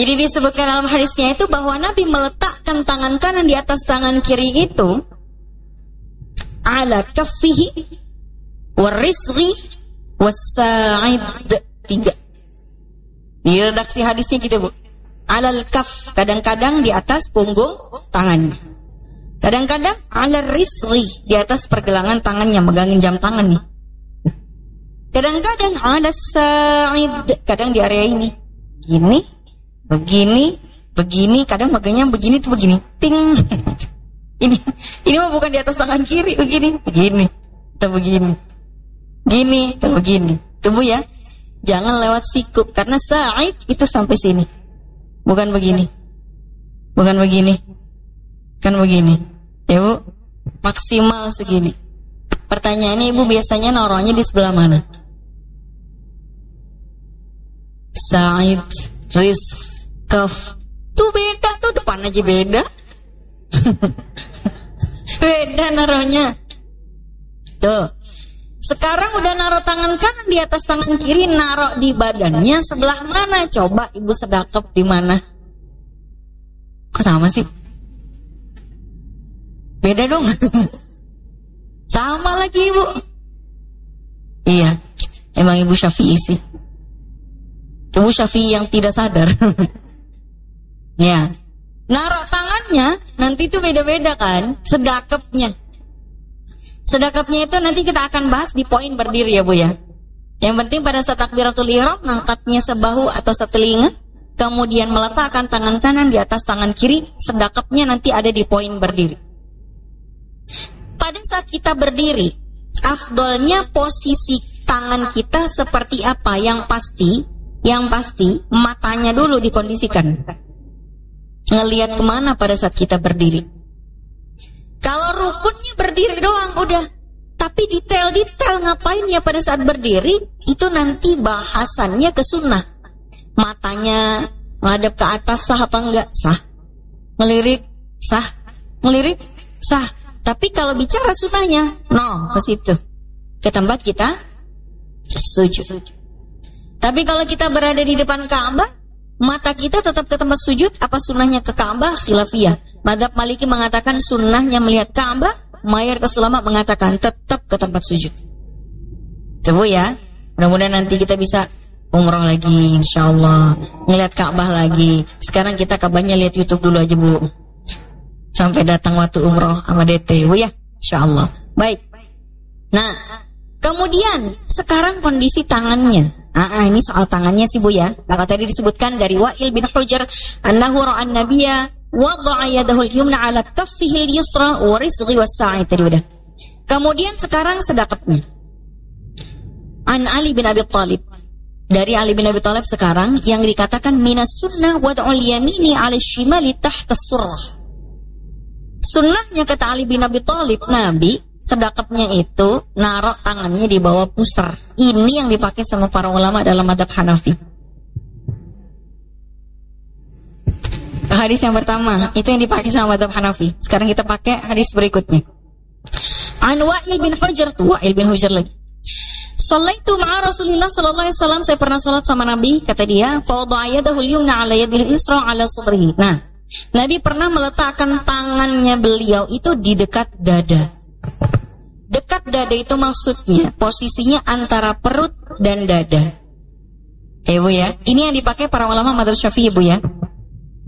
Jadi disebutkan dalam hadisnya itu bahwa Nabi meletakkan tangan kanan di atas tangan kiri itu ala kaffihi warisghi wassa'id. 3. Di redaksi hadisnya gitu, Bu. Alal kaf, kadang-kadang di atas punggung tangannya. Kadang-kadang alal risghi, di atas pergelangan tangannya, megangin jam tangan nih. Kadang-kadang alas sa'id, kadang di area ini. Gini, begini, kadang megangnya begini tuh begini. Ting. Ini mah bukan di atas tangan kiri, begini, atau begini. Gini, atau begini. Tunggu ya. Jangan lewat siku, karena sa'id itu sampai sini. Bukan begini. Kan begini. Ya, Bu. Maksimal segini. Pertanyaannya, Ibu biasanya naruhnya di sebelah mana? Sa'id, rizq, kaf. Tuh beda, tuh depan aja beda. Beda naruhnya. Tuh. Sekarang udah naruh tangan kanan di atas tangan kiri, naruh di badannya sebelah mana? Coba Ibu sedekap di mana? Kok sama sih? Beda dong. Sama lagi, Ibu. Iya, emang Ibu Syafi'i sih. Ibu Syafi'i yang tidak sadar. Ya, naruh tangannya nanti itu beda-beda kan, sedekapnya. Sedekapnya itu nanti kita akan bahas di poin berdiri ya, Bu ya. Yang penting pada saat takbiratul ihram, ngangkatnya sebahu atau setelinga, kemudian meletakkan tangan kanan di atas tangan kiri, sedekapnya nanti ada di poin berdiri. Pada saat kita berdiri, afdolnya posisi tangan kita seperti apa? Yang pasti matanya dulu dikondisikan. Ngelihat kemana pada saat kita berdiri. Kalau rukunnya berdiri doang udah, tapi detail ngapain ya pada saat berdiri, itu nanti bahasannya ke sunnah. Matanya ngadep ke atas sah apa enggak? Sah. Ngelirik sah. Tapi kalau bicara sunnahnya, no, ke situ, ke tempat kita sujud. Tapi kalau kita berada di depan Ka'bah, mata kita tetap ke tempat sujud. Apa sunnahnya ke Ka'bah? Khilafiyah. Madzhab Maliki mengatakan sunnahnya melihat Ka'bah, mayoritas ulama mengatakan tetap ke tempat sujud. Coba ya, mudah-mudahan nanti kita bisa umroh lagi, insyaallah, ngelihat Ka'bah lagi. Sekarang kita Ka'bahnya lihat YouTube dulu aja, Bu, sampai datang waktu umroh sama DT, Bu ya, insyaallah. Baik. Nah, kemudian sekarang kondisi tangannya. Ini soal tangannya sih, Bu ya. Maka tadi disebutkan dari Wa'il bin Hujr annahu ra'an nabiyya wada'a yadahu al-yumna 'ala kaffihi al-yusra wa rizqi was-sa'i. Tadi udah. Kemudian sekarang sedekapnya. An Ali bin Abi Thalib. Dari Ali bin Abi Thalib sekarang yang dikatakan minas sunnah wad'ul yamini 'ala shimali tahta surrah. Sunnahnya kata Ali bin Abi Thalib, Nabi sedekapnya itu naruh tangannya di bawah pusar. Ini yang dipakai sama para ulama dalam madzhab Hanafi. Hadis yang pertama itu yang dipakai sama madzhab Hanafi. Sekarang kita pakai hadis berikutnya. An Wa'il bin Hujr, Wa'il bin Hujr lagi. Shallaitu ma'a Rasulillah sallallahu alaihi wasallam, saya pernah salat sama Nabi, kata dia, fa wada'a yadahu al-yumna 'ala yadil yusra 'ala sadrihi. Nah, Nabi pernah meletakkan tangannya beliau itu di dekat dada. Dekat dada itu maksudnya posisinya antara perut dan dada. Bu ya, ini yang dipakai para ulama madzhab Syafi'i, Bu ya.